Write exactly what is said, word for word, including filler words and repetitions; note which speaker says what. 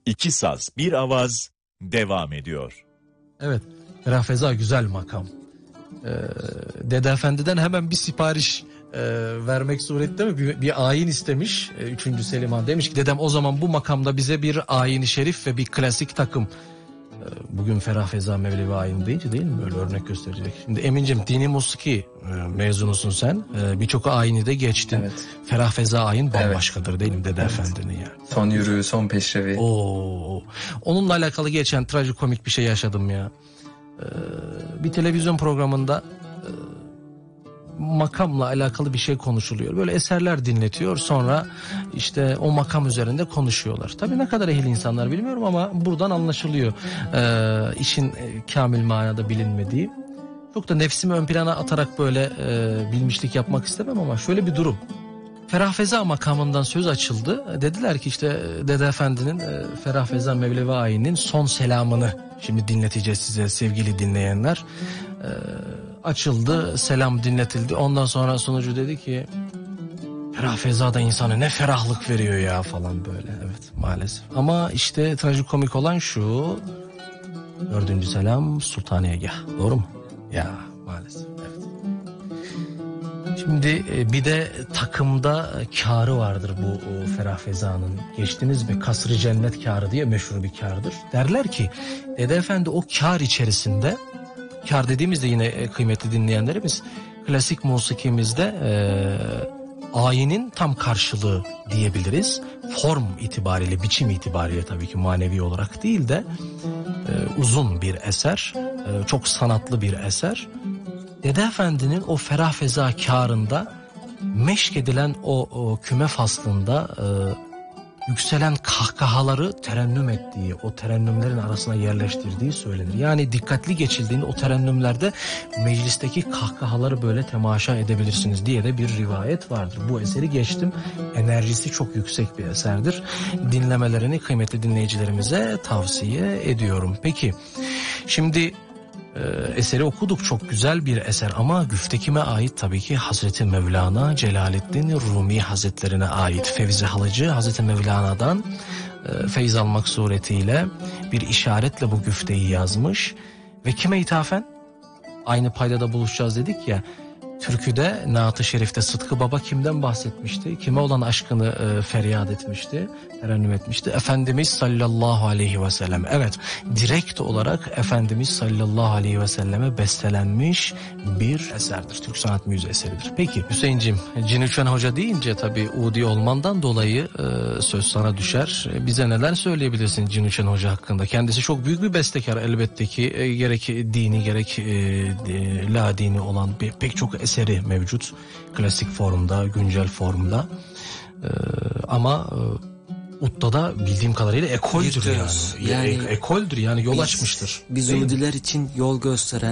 Speaker 1: İki saz, bir avaz devam ediyor.
Speaker 2: Evet, Ferah Feza güzel makam. Ee, Dede Efendi'den hemen bir sipariş e, vermek suretiyle mi bir, bir ayin istemiş. E, Üçüncü Selim Han demiş ki dedem o zaman bu makamda bize bir ayin-i şerif ve bir klasik takım. E, bugün Ferah Feza Mevlevi ayin deyince değil mi böyle örnek gösterecek. Şimdi Emin'cim dini musiki e, mezunusun sen. E, Birçok ayini de geçtin.
Speaker 3: Evet.
Speaker 2: Ferah Feza ayin bambaşkadır evet. değil mi Dede evet. Efendi'nin yani.
Speaker 3: Son yürüyü, son peşrevi.
Speaker 2: Oo. Onunla alakalı geçen trajikomik bir şey yaşadım ya. Ee, bir televizyon programında e, makamla alakalı bir şey konuşuluyor. Böyle eserler dinletiyor. Sonra işte o makam üzerinde konuşuyorlar. Tabii ne kadar ehil insanlar bilmiyorum ama buradan anlaşılıyor. Ee, işin e, kamil manada bilinmediği. Çok da nefsimi ön plana atarak böyle e, bilmişlik yapmak istemem ama şöyle bir durum. Ferah Feza makamından söz açıldı. Dediler ki işte Dede Efendi'nin e, Ferah Feza Mevlevi ayinin son selamını şimdi dinleteceğiz size sevgili dinleyenler. E, açıldı, selam dinletildi. Ondan sonra sunucu dedi ki Ferah Feza da insana ne ferahlık veriyor ya falan böyle. Evet maalesef. Ama işte trajikomik olan şu. Dördüncü selam Sultaniyegah. Doğru mu? Ya maalesef. Şimdi bir de takımda kârı vardır bu Ferah Feza'nın. Geçtiniz mi? Kasr-ı cennet kârı diye meşhur bir kârdır. Derler ki Dede Efendi o kâr içerisinde, kâr dediğimizde yine kıymetli dinleyenlerimiz klasik musikimizde e, ayinin tam karşılığı diyebiliriz. Form itibariyle, biçim itibariyle tabii ki manevi olarak değil de e, uzun bir eser, e, çok sanatlı bir eser. Dede Efendi'nin o Ferah Feza kârında meşk edilen o, o küme faslında e, yükselen kahkahaları terennüm ettiği, o terennümlerin arasına yerleştirdiği söylenir. Yani dikkatli geçildiğinde o terennümlerde meclisteki kahkahaları böyle temaşa edebilirsiniz diye de bir rivayet vardır. Bu eseri geçtim. Enerjisi çok yüksek bir eserdir. Dinlemelerini kıymetli dinleyicilerimize tavsiye ediyorum. Peki şimdi Ee, eseri okuduk, çok güzel bir eser ama güfte kime ait? Tabii ki Hazreti Mevlana Celaleddin Rumi Hazretlerine ait. Fevzi Halıcı Hazreti Mevlana'dan e, feyz almak suretiyle bir işaretle bu güfteyi yazmış ve kime ithafen? Aynı paydada buluşacağız dedik ya. Türküde, Naat-ı Şerif'te Sıtkı Baba kimden bahsetmişti? Kime olan aşkını e, feryat etmişti, terennüm etmişti? Efendimiz sallallahu aleyhi ve sellem. Evet, direkt olarak Efendimiz sallallahu aleyhi ve selleme bestelenmiş bir eserdir. Türk sanat müziği eseridir. Peki Hüseyin'cim, Cinüçen Hoca deyince tabii Udi olmandan dolayı e, söz sana düşer. E, bize neler söyleyebilirsin Cinüçen Hoca hakkında? Kendisi çok büyük bir bestekar elbette ki. E, gerek dini gerek e, e, la dini olan bir, pek çok eseri mevcut. Klasik formda, güncel formda. Ee, ama e, Utta'da bildiğim kadarıyla ekoldür yani. yani. E, ekoldür yani yol
Speaker 4: biz,
Speaker 2: açmıştır.
Speaker 4: Biz Udiler için yol gösteren